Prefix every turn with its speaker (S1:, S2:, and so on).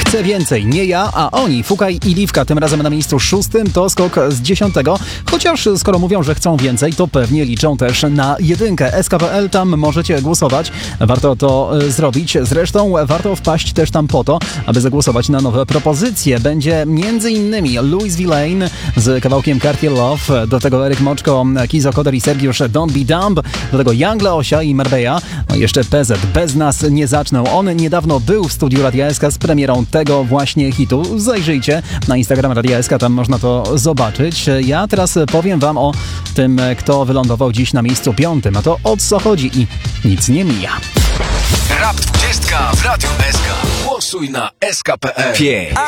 S1: Chcę więcej, nie ja, a oni, Fukaj i Liwka, tym razem na miejscu 6, to skok z 10. Chociaż skoro mówią, że chcą więcej, to pewnie liczą też na 1. SK.pl, tam możecie głosować. Warto to zrobić. Zresztą warto wpaść też tam po to, aby zagłosować na nowe propozycje. Będzie m.in. Louis Villain z kawałkiem Cartier Love, do tego Eryk Moczko, Kizo Koder i Sergiusz Don't Be Dumb, do tego Young Leosia i Marbella, no i jeszcze PZ, Bez nas nie zaczną. On niedawno był w studiu Radia SK z premierą tego właśnie hitu. Zajrzyjcie na Instagram Radia SK, tam można to zobaczyć. Ja teraz powiem wam o tym, kto wylądował dziś na miejscu 5. A to o co chodzi i nic nie mija.
S2: Rap 20 w Radiu SK. Głosuj na SK.pl. 5.